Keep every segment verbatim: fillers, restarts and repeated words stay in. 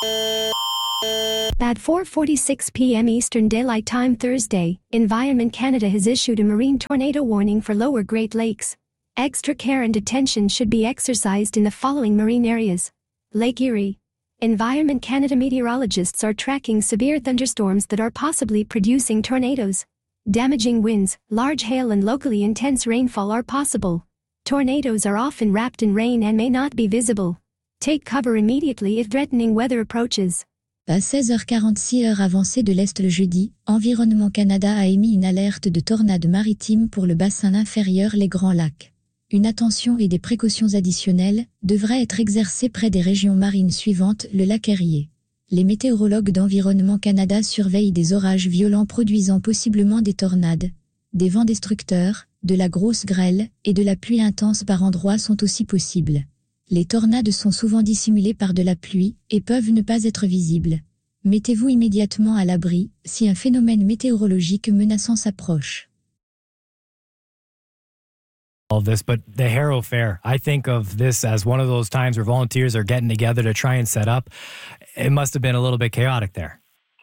At four forty-six p.m. Eastern Daylight Time Thursday, Environment Canada has issued a marine tornado warning for Lower Great Lakes. Extra care and attention should be exercised in the following marine areas. Lake Erie. Environment Canada meteorologists are tracking severe thunderstorms that are possibly producing tornadoes. Damaging winds, large hail and locally intense rainfall are possible. Tornadoes are often wrapped in rain and may not be visible. Take cover immediately if threatening weather approaches. À seize heures quarante-six heure avancée de l'Est le jeudi, Environnement Canada a émis une alerte de tornades maritimes pour le bassin inférieur les Grands Lacs. Une attention et des précautions additionnelles devraient être exercées près des régions marines suivantes, le lac Erie. Les météorologues d'Environnement Canada surveillent des orages violents produisant possiblement des tornades. Des vents destructeurs, de la grosse grêle et de la pluie intense par endroits sont aussi possibles. Les tornades sont souvent dissimulées par de la pluie et peuvent ne pas être visibles. Mettez-vous immédiatement à l'abri si un phénomène météorologique menaçant s'approche. All of this, but the Harrow Fair, I think of this as one of those times where volunteers are getting together to try and set up. It must have been a little bit chaotic there.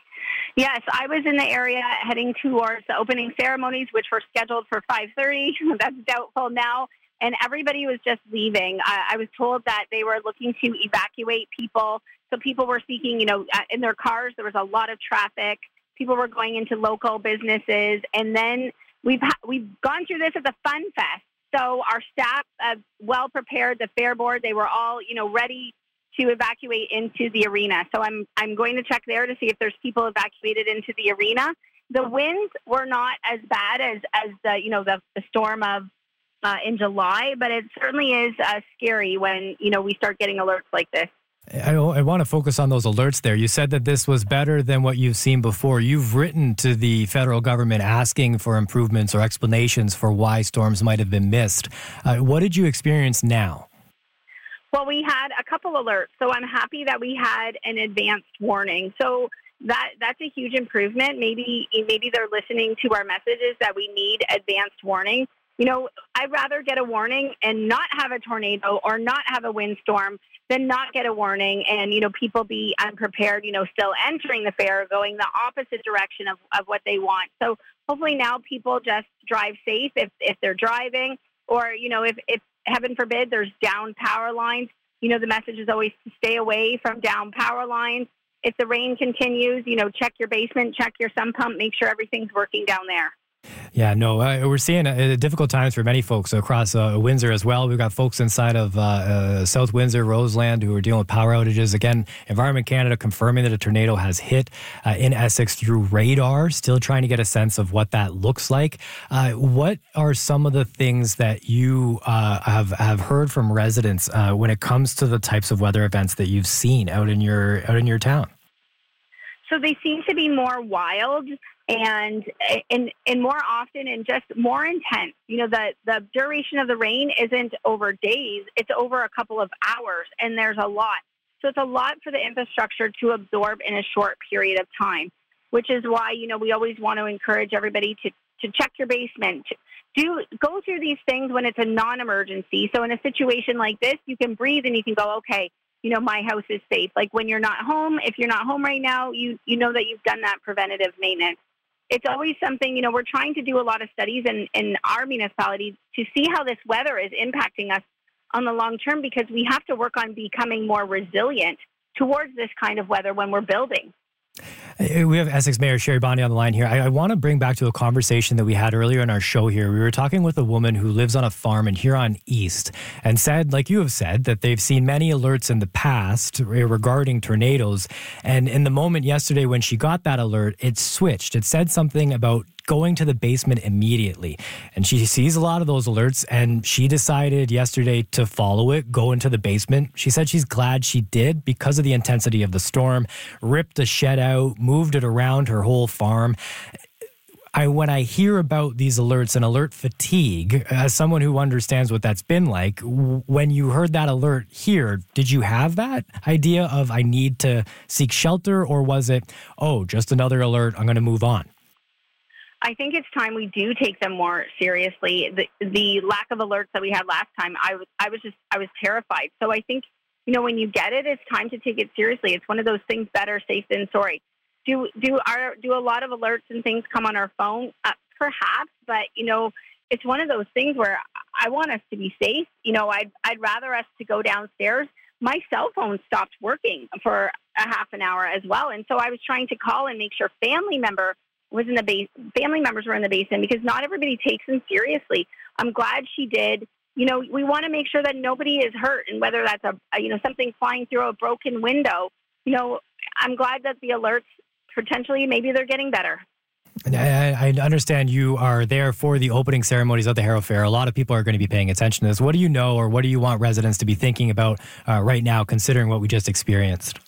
Yes, I was in the area heading towards the opening ceremonies, which were scheduled for five thirty. That's doubtful now. And everybody was just leaving. I, I was told that they were looking to evacuate people. So people were seeking, you know, in their cars, there was a lot of traffic. People were going into local businesses. And then we've ha- we've gone through this at the Fun Fest. So our staff, uh, well prepared, the fair board, they were all, you know, ready to evacuate into the arena. So I'm I'm going to check there to see if there's people evacuated into the arena. The winds were not as bad as, as the, you know, the, the storm of Uh, in July, but it certainly is uh, scary when, you know, we start getting alerts like this. I, I want to focus on those alerts there. You said that this was better than what you've seen before. You've written to the federal government asking for improvements or explanations for why storms might have been missed. Uh, what did you experience now? Well, we had a couple alerts, so I'm happy that we had an advanced warning. So that that's a huge improvement. Maybe maybe they're listening to our messages that we need advanced warning. You know, I'd rather get a warning and not have a tornado or not have a windstorm than not get a warning and, you know, people be unprepared, you know, still entering the fair, going the opposite direction of, of what they want. So hopefully now people just drive safe if, if they're driving or, you know, if, if heaven forbid there's down power lines, you know, the message is always to stay away from down power lines. If the rain continues, you know, check your basement, check your sump pump, make sure everything's working down there. Yeah, no, uh, we're seeing uh, difficult times for many folks across uh, Windsor as well. We've got folks inside of uh, uh, South Windsor, Roseland, who are dealing with power outages. Again, Environment Canada confirming that a tornado has hit uh, in Essex through radar, still trying to get a sense of what that looks like. Uh, what are some of the things that you uh, have, have heard from residents uh, when it comes to the types of weather events that you've seen out in your out in your town? So they seem to be more wild and and and more often and just more intense. You know, the, the duration of the rain isn't over days, it's over a couple of hours, and there's a lot. So it's a lot for the infrastructure to absorb in a short period of time, which is why, you know, we always want to encourage everybody to, to check your basement. Do go through these things when it's a non-emergency. So in a situation like this, you can breathe and you can go, okay, you know, my house is safe. Like when you're not home, if you're not home right now, you you know that you've done that preventative maintenance. It's always something, you know, we're trying to do a lot of studies in, in our municipality to see how this weather is impacting us on the long term, because we have to work on becoming more resilient towards this kind of weather when we're building. We have Essex Mayor Sherry Bondi on the line here. I, I want to bring back to a conversation that we had earlier in our show here. We were talking with a woman who lives on a farm in Huron East and said, like you have said, that they've seen many alerts in the past regarding tornadoes. And in the moment yesterday when she got that alert, it switched. It said something about going to the basement immediately. And she sees a lot of those alerts, and she decided yesterday to follow it, go into the basement. She said she's glad she did because of the intensity of the storm, ripped a shed out, moved it around her whole farm. I, when I hear about these alerts and alert fatigue, as someone who understands what that's been like, when you heard that alert here, did you have that idea of I need to seek shelter, or was it, oh, just another alert, I'm going to move on? I think it's time we do take them more seriously. The, the lack of alerts that we had last time, I was, I was just, I was terrified. So I think you know, when you get it, it's time to take it seriously. It's one of those things, better safe than sorry. Do do our do a lot of alerts and things come on our phone? Uh, perhaps, but you know, it's one of those things where I want us to be safe. You know, I'd I'd rather us to go downstairs. My cell phone stopped working for a half an hour as well, and so I was trying to call and make sure family member was in the base. Family members were in the basin because not everybody takes them seriously. I'm glad she did. You know, we want to make sure that nobody is hurt, and whether that's a, a you know something flying through a broken window. You know, I'm glad that the alerts potentially maybe they're getting better. I, I understand you are there for the opening ceremonies of the Harrow Fair. A lot of people are going to be paying attention to this. What do you know, or what do you want residents to be thinking about uh, right now, considering what we just experienced?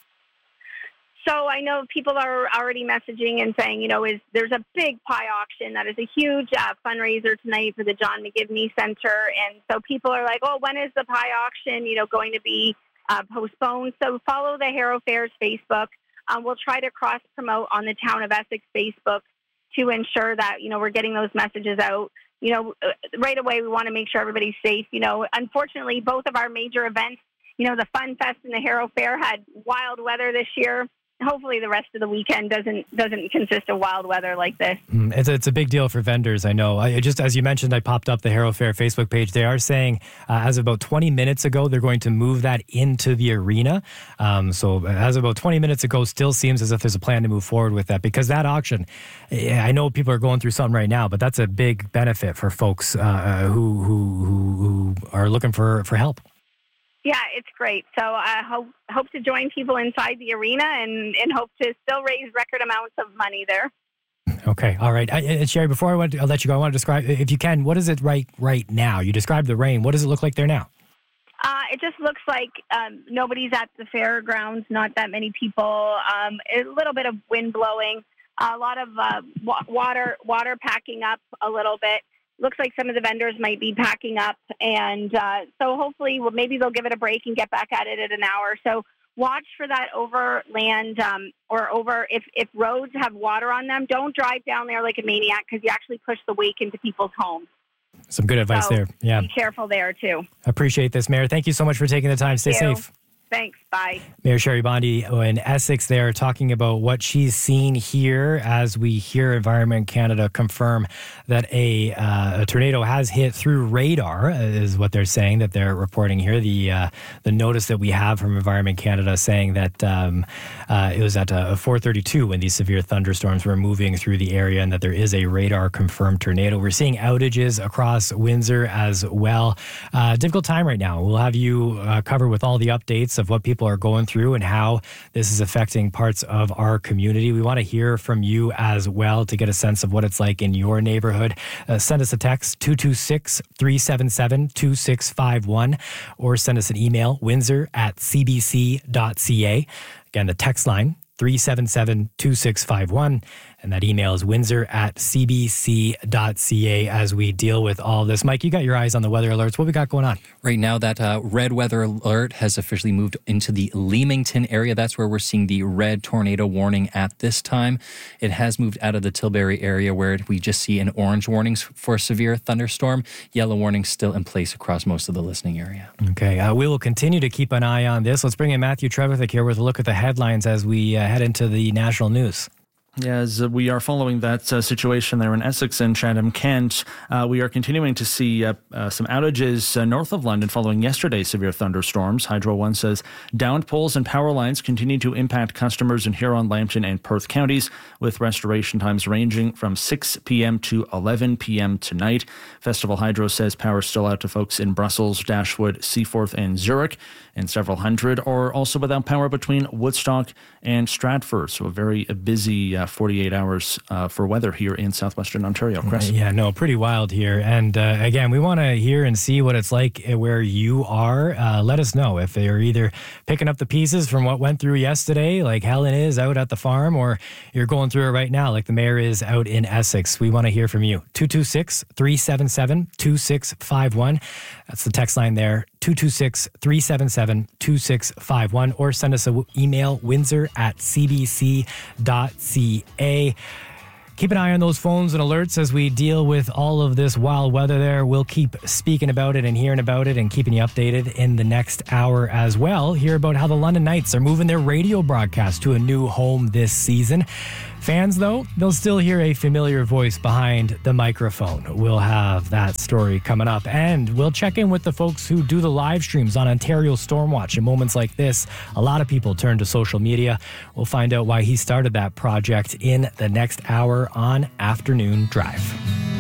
So I know people are already messaging and saying, you know, is there's a big pie auction that is a huge uh, fundraiser tonight for the John McGivney Center. And so people are like, oh, when is the pie auction, you know, going to be uh, postponed? So follow the Harrow Fair's Facebook. Um, we'll try to cross-promote on the Town of Essex Facebook to ensure that, you know, we're getting those messages out. You know, right away, we want to make sure everybody's safe. You know, unfortunately, both of our major events, you know, the Fun Fest and the Harrow Fair had wild weather this year. Hopefully the rest of the weekend doesn't doesn't consist of wild weather like this. Mm, it's, a, it's a big deal for vendors, I know. I, just as you mentioned, I popped up the Harrow Fair Facebook page. They are saying, uh, as of about twenty minutes ago, they're going to move that into the arena. Um, so as of about twenty minutes ago, still seems as if there's a plan to move forward with that, because that auction, I know people are going through something right now, but that's a big benefit for folks uh, who, who, who, who are looking for, for help. Yeah, it's great. So I hope hope to join people inside the arena and, and hope to still raise record amounts of money there. Okay, all right. I, and Sherry, before I want to, I'll let you go, I want to describe, if you can, what is it right right now? You described the rain. What does it look like there now? Uh, it just looks like um, nobody's at the fairgrounds, not that many people, um, a little bit of wind blowing, a lot of uh, wa- water water packing up a little bit. Looks like some of the vendors might be packing up, and uh, so hopefully well, maybe they'll give it a break and get back at it at an hour. So watch for that overland um, or over, if, if roads have water on them, don't drive down there like a maniac, because you actually push the wake into people's homes. Some good advice so there. Yeah. Be careful there, too. Appreciate this, Mayor. Thank you so much for taking the time. Stay safe. Thanks. Bye. Mayor Sherry Bondi in Essex there, talking about what she's seen here as we hear Environment Canada confirm that a, uh, a tornado has hit through radar, is what they're saying, that they're reporting here. The uh, the notice that we have from Environment Canada saying that um, uh, it was at uh, four thirty-two when these severe thunderstorms were moving through the area, and that there is a radar confirmed tornado. We're seeing outages across Windsor as well. Uh, difficult time right now. We'll have you uh, covered with all the updates of what people are going through and how this is affecting parts of our community. We want to hear from you as well to get a sense of what it's like in your neighborhood. Uh, send us a text, two two six, three seven seven, two six five one, or send us an email, windsor at c b c dot c a. Again, the text line, three seven seven, two six five one. And that email is windsor at c b c dot c a as we deal with all this. Mike, you got your eyes on the weather alerts. What we got going on? Right now, that uh, red weather alert has officially moved into the Leamington area. That's where we're seeing the red tornado warning at this time. It has moved out of the Tilbury area, where we just see an orange warning for severe thunderstorm. Yellow warning still in place across most of the listening area. Okay, uh, we will continue to keep an eye on this. Let's bring in Matthew Trevithick here with a look at the headlines as we uh, head into the national news. Yeah, as uh, we are following that uh, situation there in Essex and Chatham-Kent, uh, we are continuing to see uh, uh, some outages uh, north of London following yesterday's severe thunderstorms. Hydro One says downed poles and power lines continue to impact customers in Huron, Lambton and Perth counties, with restoration times ranging from six p.m. to eleven p.m. tonight. Festival Hydro says power is still out to folks in Brussels, Dashwood, Seaforth and Zurich, and several hundred are also without power between Woodstock and Stratford. So a very uh, busy uh, forty-eight hours uh, for weather here in southwestern Ontario. Chris? Yeah, no, pretty wild here. And uh, again, we want to hear and see what it's like where you are. Uh, let us know if they're either picking up the pieces from what went through yesterday, like Helen is out at the farm, or you're going through it right now, like the mayor is out in Essex. We want to hear from you. two two six, three seven seven, two six five one. That's the text line there. two two six, three seven seven, two six five one, or send us an email, windsor at c b c dot c a. Keep an eye on those phones and alerts as we deal with all of this wild weather there. We'll keep speaking about it and hearing about it and keeping you updated in the next hour as well. Hear about how the London Knights are moving their radio broadcast to a new home this season. Fans, though, they'll still hear a familiar voice behind the microphone. We'll have that story coming up. And we'll check in with the folks who do the live streams on Ontario Stormwatch. In moments like this, a lot of people turn to social media. We'll find out why he started that project in the next hour on Afternoon Drive.